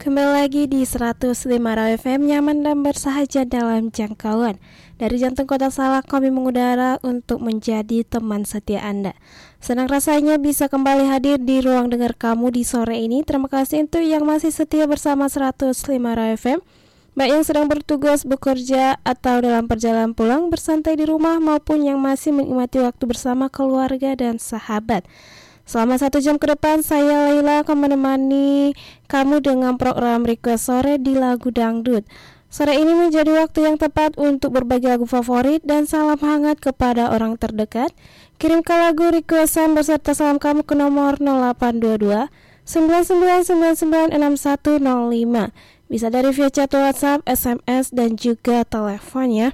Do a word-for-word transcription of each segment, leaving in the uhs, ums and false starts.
Kembali lagi di seratus lima Raw F M, nyaman dan bersahaja dalam jangkauan. Dari jantung kota Salak kami mengudara untuk menjadi teman setia Anda. Senang rasanya bisa kembali hadir di ruang dengar kamu di sore ini. Terima kasih untuk yang masih setia bersama seratus lima Raw F M, baik yang sedang bertugas, bekerja, atau dalam perjalanan pulang, bersantai di rumah, maupun yang masih menikmati waktu bersama keluarga dan sahabat. Selama satu jam ke depan, saya Laila akan menemani kamu dengan program Request Sore di Lagu Dangdut. Sore ini menjadi waktu yang tepat untuk berbagi lagu favorit dan salam hangat kepada orang terdekat. Kirimkan lagu requestan beserta salam kamu ke nomor nol delapan dua dua sembilan sembilan sembilan sembilan enam satu nol lima. Bisa dari via chat WhatsApp, S M S, dan juga telepon ya.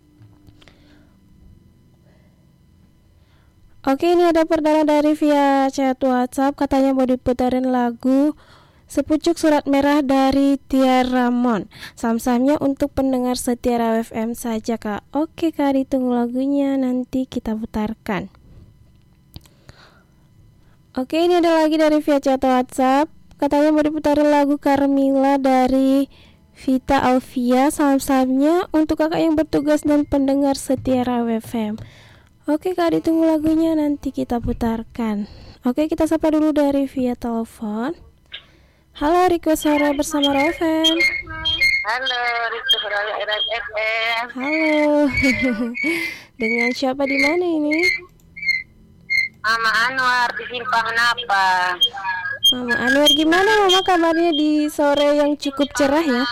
Oke, ini ada perdana dari via chat WhatsApp. Katanya mau diputarin lagu Sepucuk Surat Merah dari Tia Ramon. Salam-salamnya untuk pendengar setia Raw F M saja, Kak. Oke, Kak, ditunggu lagunya, nanti kita putarkan. Oke, ini ada lagi dari via chat WhatsApp. Katanya mau diputarin lagu Carmila dari Vita Alvia. Salam-salamnya untuk kakak yang bertugas dan pendengar setia Raw F M. Oke, Kak, ditunggu lagunya, nanti kita putarkan. Oke, kita sapa dulu dari via telepon. Halo, Request Sore bersama Raw F M. Halo, Request Sore Raw F M. Halo. Dengan siapa di mana ini? Mama Anwar di Simpang Napa. Mama Anwar, gimana Mama kabarnya di sore yang cukup cerah ya?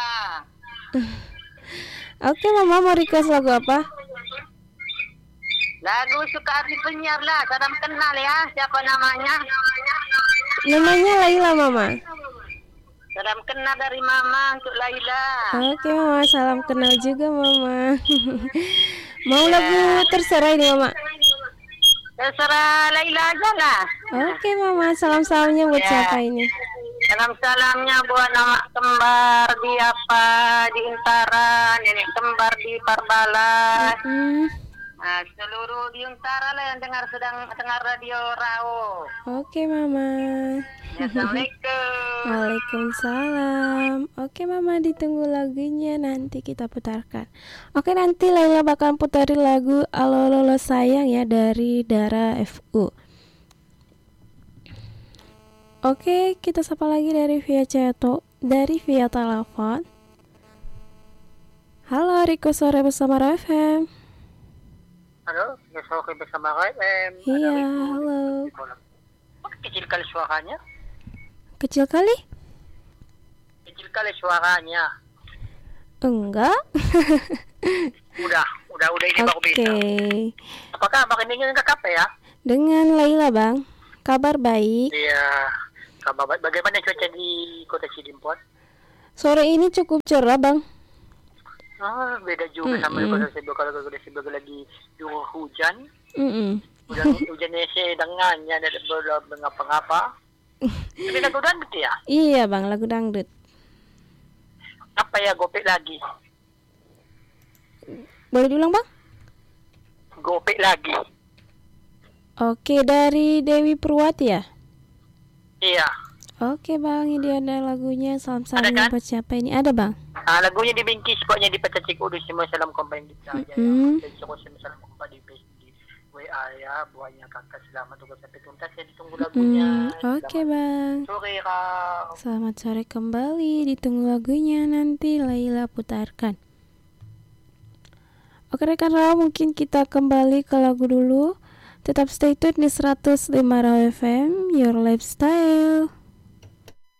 Oke, Mama mau request lagu apa? Lagu suka hati penyiar lah, salam kenal ya, siapa namanya? Namanya Laila, Mama. Salam kenal dari Mama untuk Laila. Oke, Mama, salam kenal juga, Mama. Mau ya. Lagu terserah ini, Mama? Terserah Laila aja lah. Oke, Mama, salam-salamnya buat ya. Siapa ini? Salam-salamnya buat nama kembar di apa, di Intara, nenek kembar di Parbalas. Mm-hmm. Nah, seluruh di Untara lah yang dengar sedang dengar radio Rao. Oke, Mama. Assalamualaikum. Waalaikumsalam. Oke, Mama, ditunggu lagunya, nanti kita putarkan. Oke, nanti Laila bakal putarin lagu Alo Lolo Sayang ya dari Dara F U. Oke, kita sapa lagi dari via chat, dari via telepon. Halo, Riko Sore bersama Raw F M. Halo, ya sore bersama Raw F M. Iya, halo. Kecil kali suaranya. Kecil kali? Kecil kali suaranya. Enggak. udah, udah, udah ini okay. Baru bisa. Oke. Apakah makin ingin ke kafe ya? Dengan Laila, Bang. Kabar baik. Iya, kabar baik. Bagaimana cuaca di Kota Cidimpon? Sore ini cukup cerah, Bang. Oh, beda juga mm-hmm. sama kalau saya kalau kalau saya lagi dua hujan. Mm-hmm. Hujan hujannya sedengannya dan belum mengapa-ngapa. Ini lagu dangdut ya? Iya, Bang, lagu dangdut. Apa ya, gopek lagi? Boleh diulang, Bang? Gopek lagi. Oke, dari Dewi Purwati ya? Iya. Oke, Bang, ini ada lagunya. Salam-salam kan? Buat siapa ini? Ada, Bang? Ah, lagunya dibingkis, pokoknya di Pecacik Udu semua salam komplain di saya. Mm-hmm. Ya. Semua salam komplain di W A ya, buahnya kakak selamat tugas sampai tuntas ya, ditunggu lagunya. Mm-hmm. Oke, Bang. Sore, Kak. Selamat sore kembali, ditunggu lagunya, nanti Laila putarkan. Oke, rekan Raw, mungkin kita kembali ke lagu dulu. Tetap stay tune di seratus lima Raw F M, Your Lifestyle.